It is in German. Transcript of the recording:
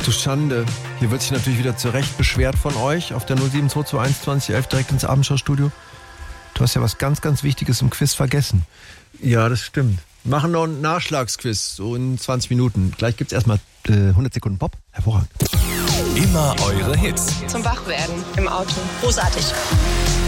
Du Schande. Hier wird sich natürlich wieder zu Recht beschwert von euch auf der 07221 2011 direkt ins Abendschau-Studio. Du hast ja was ganz, ganz Wichtiges im Quiz vergessen. Ja, das stimmt. Machen noch einen Nachschlagsquiz, so in 20 Minuten. Gleich gibt's erstmal 100 Sekunden Pop. Hervorragend. Immer eure Hits. Zum Wachwerden im Auto. Großartig.